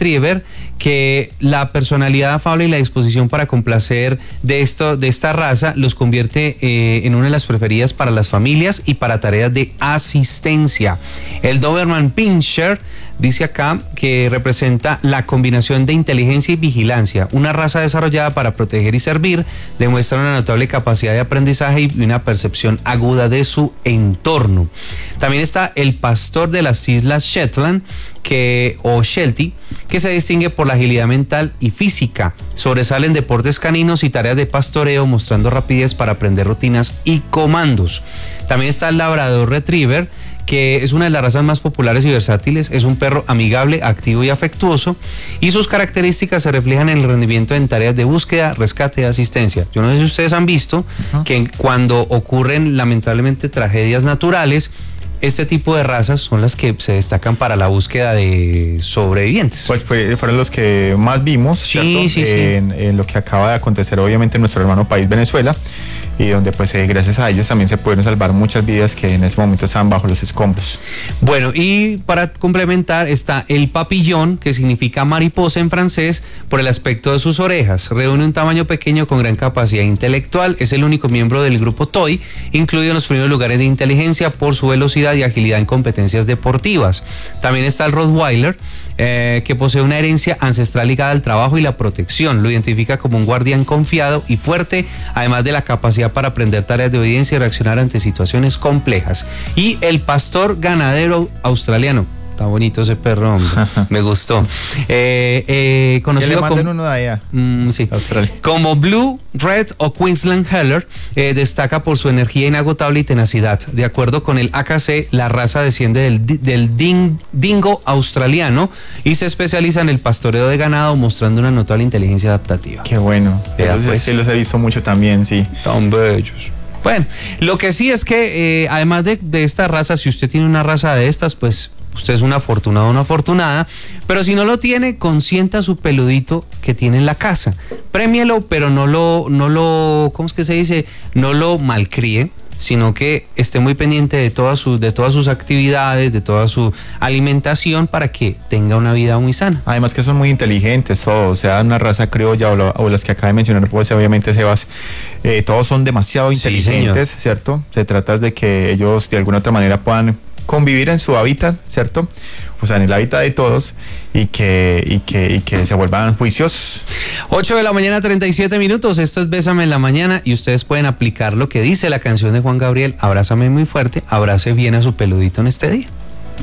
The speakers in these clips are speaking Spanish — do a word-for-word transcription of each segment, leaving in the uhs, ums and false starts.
Retriever, que la personalidad afable y la disposición para complacer de, esto, de esta raza los convierte eh, en una de las preferidas para las familias y para tareas de asistencia. El Doberman Pinscher dice acá que representa la combinación de inteligencia y vigilancia. Una raza desarrollada para proteger y servir, demuestra una notable capacidad de aprendizaje y una percepción aguda de su entorno. También está el pastor de las Islas Shetland, que, o Sheltie, que se distingue por la agilidad mental y física. Sobresalen deportes caninos y tareas de pastoreo, mostrando rapidez para aprender rutinas y comandos. También está el Labrador Retriever, que es una de las razas más populares y versátiles. Es un perro amigable, activo y afectuoso, y sus características se reflejan en el rendimiento en tareas de búsqueda, rescate y asistencia. Yo no sé si ustedes han visto uh-huh. que cuando ocurren lamentablemente tragedias naturales, este tipo de razas son las que se destacan para la búsqueda de sobrevivientes. Pues fue, fueron los que más vimos, sí, ¿cierto? Sí, sí. En, en lo que acaba de acontecer obviamente en nuestro hermano país Venezuela, y donde pues eh, gracias a ellos también se pudieron salvar muchas vidas que en ese momento estaban bajo los escombros. Bueno, y para complementar está el papillón, que significa mariposa en francés, por el aspecto de sus orejas. Reúne un tamaño pequeño con gran capacidad intelectual. Es el único miembro del grupo Toy, incluido en los primeros lugares de inteligencia por su velocidad y agilidad en competencias deportivas. También está el Rottweiler, eh, que posee una herencia ancestral ligada al trabajo y la protección. Lo identifica como un guardián confiado y fuerte, además de la capacidad para aprender tareas de obediencia y reaccionar ante situaciones complejas. Y el pastor ganadero australiano. Está bonito ese perro, hombre. Me gustó. Eh, eh, conocido como, uno de allá. Mm, sí. Como Blue, Red o Queensland Heller, eh, destaca por su energía inagotable y tenacidad. De acuerdo con el A K C, la raza desciende del, del din, dingo australiano y se especializa en el pastoreo de ganado, mostrando una notable inteligencia adaptativa. Qué bueno. Vea, Esos pues, sí los he visto mucho también, sí. Tan bellos. Bueno, lo que sí es que eh, además de, de esta raza, si usted tiene una raza de estas, pues usted es un afortunado o una afortunada, pero si no lo tiene, consienta su peludito que tiene en la casa. Prémielo, pero no lo, no lo, ¿cómo es que se dice? No lo malcríe, sino que esté muy pendiente de todas sus, de todas sus actividades, de toda su alimentación, para que tenga una vida muy sana. Además que son muy inteligentes todos, o sea, una raza criolla o, lo, o las que acaba de mencionar, pues obviamente Sebas, eh, todos son demasiado inteligentes, sí, ¿cierto? Se trata de que ellos de alguna otra manera puedan convivir en su hábitat, ¿cierto? O sea, en el hábitat de todos, y que, y que, y que se vuelvan juiciosos. ocho de la mañana, treinta y siete minutos. Esto es Bésame en la Mañana, y ustedes pueden aplicar lo que dice la canción de Juan Gabriel: abrázame muy fuerte, abrace bien a su peludito en este día.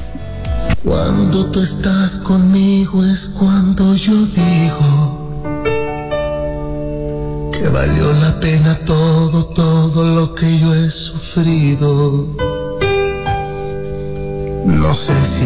Cuando tú estás conmigo es cuando yo digo que valió la pena todo, todo lo que yo he sufrido. No sé si